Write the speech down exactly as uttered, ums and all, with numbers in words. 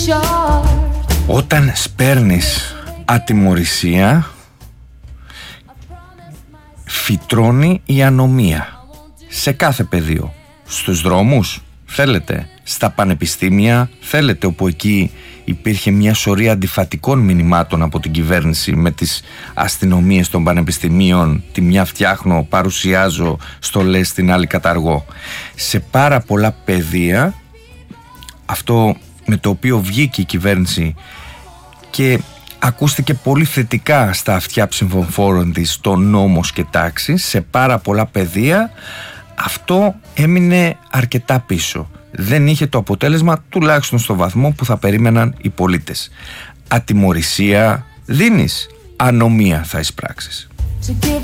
Όταν σπέρνεις ατιμωρησία, φυτρώνει η ανομία σε κάθε πεδίο. Στους δρόμους θέλετε, στα πανεπιστήμια θέλετε, όπου εκεί υπήρχε μια σωρία αντιφατικών μηνυμάτων από την κυβέρνηση με τις αστυνομίες των πανεπιστημίων, τη μια φτιάχνω, παρουσιάζω, στολές, την άλλη καταργώ. Σε πάρα πολλά πεδία, αυτό με το οποίο βγήκε η κυβέρνηση και ακούστηκε πολύ θετικά στα αυτιά ψηφοφόρων της, το νόμος και τάξη, σε πάρα πολλά πεδία αυτό έμεινε αρκετά πίσω. Δεν είχε το αποτέλεσμα, τουλάχιστον στο βαθμό που θα περίμεναν οι πολίτες. Ατιμωρησία δίνεις, ανομία θα εισπράξεις.